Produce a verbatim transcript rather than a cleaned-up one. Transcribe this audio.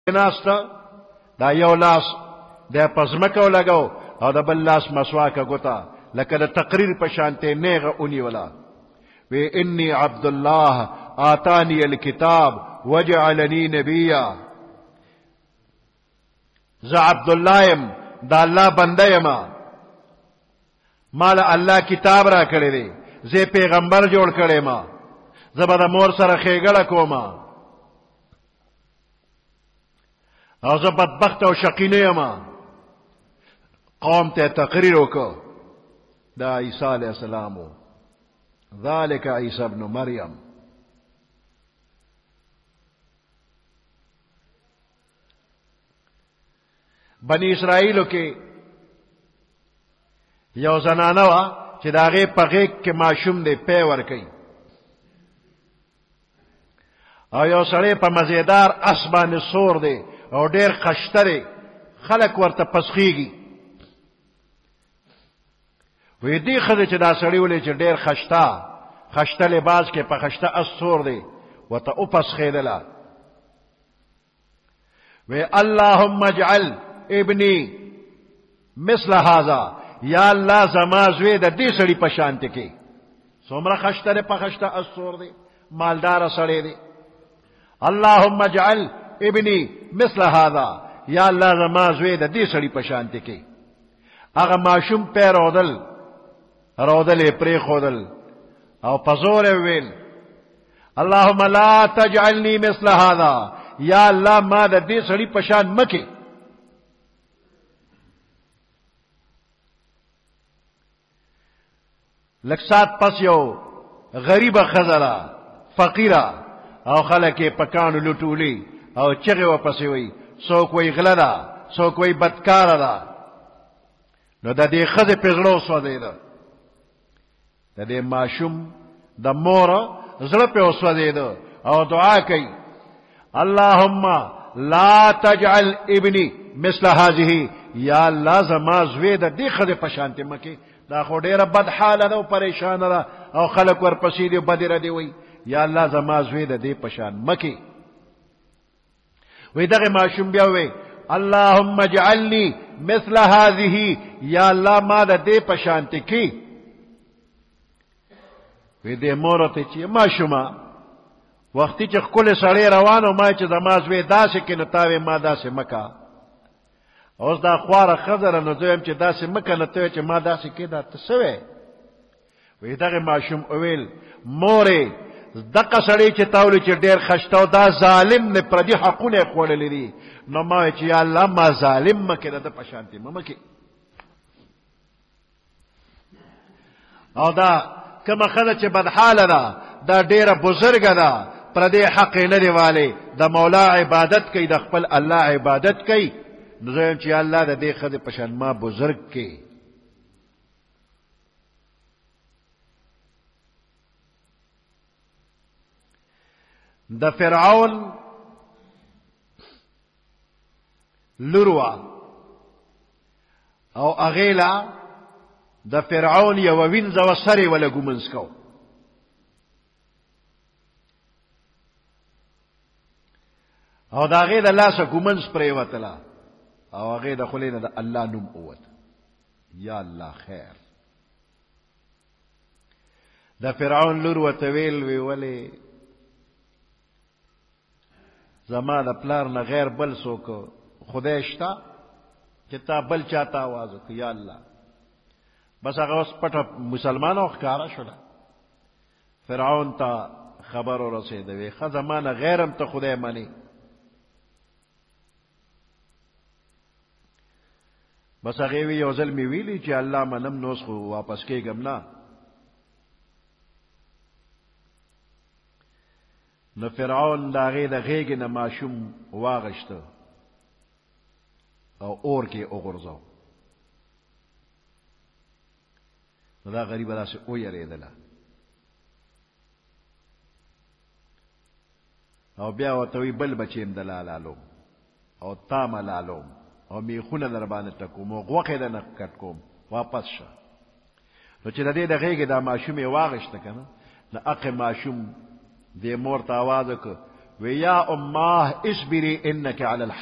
ناسته دا یو لاس د پزمکو لګاو او د بل لاس مسواکه ګوتا لکه د تقریر په شانته نیغه اونی ولا وی انی عبد الله آتانی الكتاب وجعلنی نبیا ز عبد الله یم دا الله بنده یم مال الله کتاب را کړی دی زه پیغمبر جوړ کړی ما زبر مور سره خېګړه کوما او زه بدبخت او شقی نه یم قوم ته تقریر وکړه دا عیسی علیہ السلام ذالک عیسی ابن مریم بنی اسرائیلو کې یو زنانه وا چې دا غي په غیږ کې ماشوم دی پی ور کوي او یو سړی په مزیدار اسبان سور دی او ډیر خشتره خلق ورته پسخیږي وې دې خزه چې دا سړی ولې چې ډیر خشتا خشته لباس کې په خشته اسور دی وته او پسخیدلا وې اللهم اجعل ابني مثل هذا یا الله زما زوی د دې سړی په شانته کې څومره خشته په خشته اسور دی مالدار سړی دی اللهم اجعل ابني مثل هذا یا الله زما زوی د دې سړی په شانته کې هغه ماشوم پیر اودل رودل پرې خودل او پزور ویل اللهم لا تجعلني مثل هذا یا الله ما د دې سړی په شان مکه لکسات پس یو غریب خزرا فقیرا او خلک پکانو لټولی او چغه و پسې وي څوک وي غلدا څوک وي بدکار دا نو د دې خزه پزړو سو دی دا د دې ماشوم د مور زړه په اوسو دی دا او دعا کوي اللهم لا تجعل ابني مثل هذه یا الله زما زوی د دې خزه په شانته مکه دا خو ډیره بد حاله ده او پریشان ده او خلک ورپسې دی بدره دی وي یا الله زما زوی د دې په شان مکه وی دغه ماشوم بیا وی اللهم اجعلني مثل هذه یا الله ما د دې په شانته کې وی دې مورته چې ماشومه وختي چې خپل سړی روانو ما چې زما زوی داسې کې نو تاوي ما داسې مکه اوس دا خواره خزر نو دویم چې داسې مکه نه ته چې ما داسې کې دا تسوي وی دغه ماشوم اویل مورې دغه سړی چې تاول چې ډیر خشتاو دا ظالم نه پر دې حقونه خوللې دي نو ما چې یا الله ما ظالم مکه د پشانتی مکه او دا کما خزه چې بدحاله ده دا ډیره بزرګه ده پر دې حق نه دی والي د مولا عبادت کوي د خپل الله عبادت کوي نو زم چې الله د دې خزه پشان ما بزرګ کې د فرعون لوروا او اغیلا د فرعون یو وینځه وسره ولا ګومنس کو او دا غې د لاسه ګومنس پرې وتلا او هغه د خلینو د الله نوم اوت یا الله خیر د فرعون لور وتویل وی ولی زما د پلار نه غیر بل څوک خدای شتا چې تا بل چاته आवाज وکړ یا الله بس هغه اوس پټه مسلمانانو ښکارا شول فرعون ته خبر ورسېده خو زمانه غیرم ته خدای مانی بس هغه وی یو ځل می ویلی چې الله منم نوس خو واپس کېږم نه نو فرعون دا غې د غېګ نه ماشوم واغشته او اور کې وګرځاو نو دا غریب داسې او یریدله او بیا ورته وی بل بچیم دلالالو او تاملالو او میخونه در باندې ټکوم او غوخه د نه کټ کوم واپس شه نو چې د دې د غېګ د ماشوم واغشته کنه نه اقه ماشوم دې مور ته आवाज وکړ ويا اماه اصبري انك على الحق